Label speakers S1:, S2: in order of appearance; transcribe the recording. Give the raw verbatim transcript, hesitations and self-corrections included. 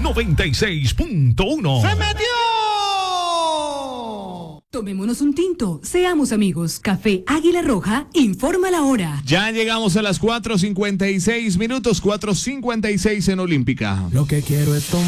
S1: noventa y seis punto uno.
S2: ¡Se metió!
S3: Tomémonos un tinto, seamos amigos. Café Águila Roja, informa la hora.
S4: Ya llegamos a las cuatro cincuenta y seis minutos, cuatro cincuenta y seis en Olímpica.
S2: Lo que quiero es tomar.